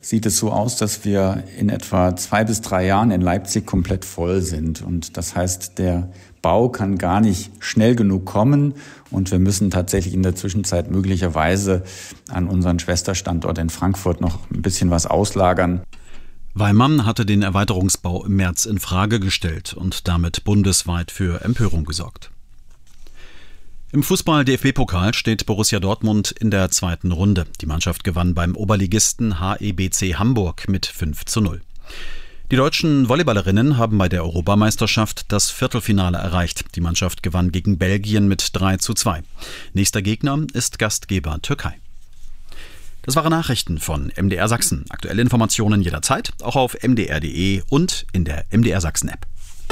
sieht es so aus, dass wir in etwa 2 bis 3 Jahren in Leipzig komplett voll sind. Und das heißt, der Bau kann gar nicht schnell genug kommen und wir müssen tatsächlich in der Zwischenzeit möglicherweise an unseren Schwesterstandort in Frankfurt noch ein bisschen was auslagern. Weimann hatte den Erweiterungsbau im März in Frage gestellt und damit bundesweit für Empörung gesorgt. Im Fußball-DFB-Pokal steht Borussia Dortmund in der 2. Runde. Die Mannschaft gewann beim Oberligisten HEBC Hamburg mit 5:0. Die deutschen Volleyballerinnen haben bei der Europameisterschaft das Viertelfinale erreicht. Die Mannschaft gewann gegen Belgien mit 3:2. Nächster Gegner ist Gastgeber Türkei. Das waren Nachrichten von MDR Sachsen. Aktuelle Informationen jederzeit, auch auf mdr.de und in der MDR Sachsen-App.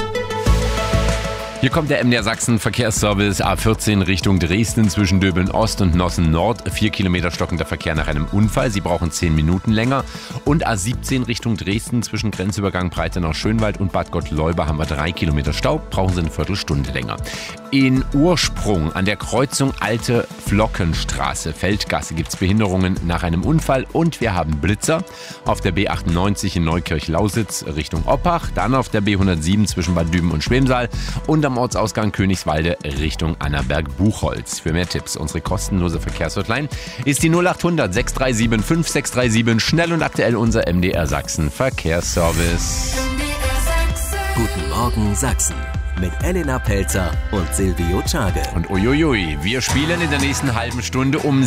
Hier kommt der MDR Sachsen Verkehrsservice A14 Richtung Dresden zwischen Döbeln Ost und Nossen Nord. 4 Kilometer stockender Verkehr nach einem Unfall. Sie brauchen 10 Minuten länger. Und A17 Richtung Dresden zwischen Grenzübergang Breitenau-Schönwald und Bad Gottleuba haben wir 3 Kilometer Stau. Brauchen Sie eine Viertelstunde länger. In Ursprung an der Kreuzung Alte Flockenstraße, Feldgasse, gibt es Behinderungen nach einem Unfall. Und wir haben Blitzer auf der B98 in Neukirch-Lausitz Richtung Oppach. Dann auf der B107 zwischen Bad Düben und Schwemsal. Und am Ortsausgang Königswalde Richtung Annaberg-Buchholz. Für mehr Tipps, unsere kostenlose Verkehrshotline ist die 0800 637 5637. Schnell und aktuell unser MDR Sachsen Verkehrsservice. Guten Morgen Sachsen mit Elena Pelzer und Silvio Czage. Und uiuiui, wir spielen in der nächsten halben Stunde um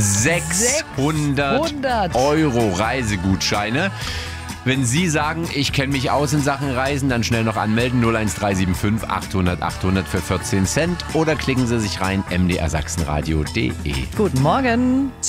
600 Euro Reisegutscheine. Wenn Sie sagen, ich kenne mich aus in Sachen Reisen, dann schnell noch anmelden, 01375 800 800 für 14 Cent oder klicken Sie sich rein mdrsachsenradio.de. Guten Morgen.